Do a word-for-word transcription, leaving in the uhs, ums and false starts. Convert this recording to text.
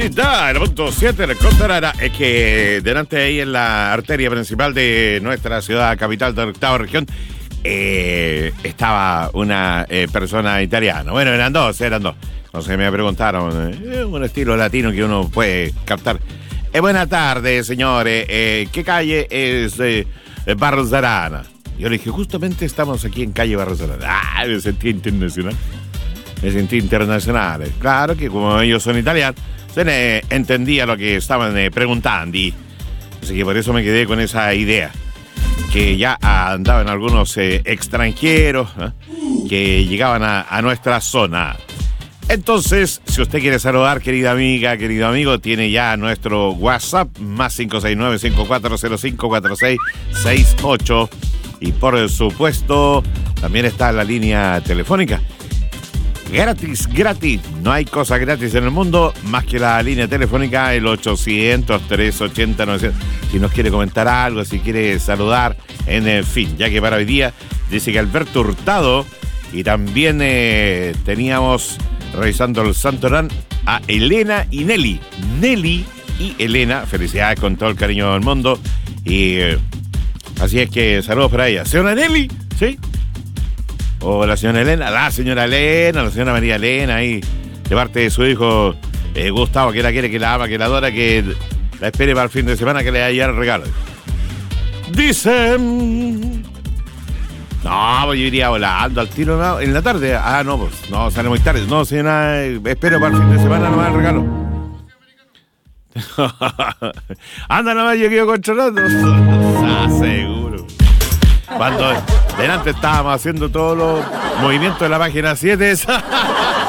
Da, el punto siete le contará es que delante de ahí en la arteria principal de nuestra ciudad capital de la octava región eh, estaba una eh, persona italiana. Bueno, eran dos, eran dos. Entonces me preguntaron, eh, un estilo latino que uno puede captar. Eh, buenas tardes, señores. Eh, ¿Qué calle es eh, Barros de Arana? Yo le dije, justamente estamos aquí en calle Barros de Arana. Ah, me sentí internacional. Me sentí internacional. Claro que como ellos son italianos, se ne entendía lo que estaban eh, preguntando. Y así que por eso me quedé con esa idea. Que ya andaban algunos eh, extranjeros ¿eh? que llegaban a, a nuestra zona. Entonces, si usted quiere saludar, querida amiga, querido amigo, tiene ya nuestro WhatsApp, más cinco seis nueve, cinco cuatro cero cinco, cuatro seis seis ocho. Y por supuesto, también está la línea telefónica. Gratis, gratis. No hay cosa gratis en el mundo más que la línea telefónica, el ochocientos, trescientos ochenta, novecientos. Si nos quiere comentar algo, si quiere saludar, en fin, ya que para hoy día dice que Alberto Hurtado y también eh, teníamos, revisando el Santorán, a Elena y Nelly. Nelly y Elena, felicidades con todo el cariño del mundo. Y eh, así es que saludos para ella. Señora Nelly, ¿sí? O la señora Elena, la señora Elena, la señora María Elena, ahí, de parte de su hijo eh, Gustavo, que la quiere, que la ama, que la adora, que la espere para el fin de semana, que le haya el regalo. Dicen... No, pues yo iría volando al tiro, ¿no? En la tarde. Ah, no, pues, no, sale muy tarde. No, señora, eh, espero para el fin de semana nomás el regalo. Anda nomás, yo quedo controlando. Ah, seguro. Cuando delante estábamos haciendo todos los movimientos de la página siete.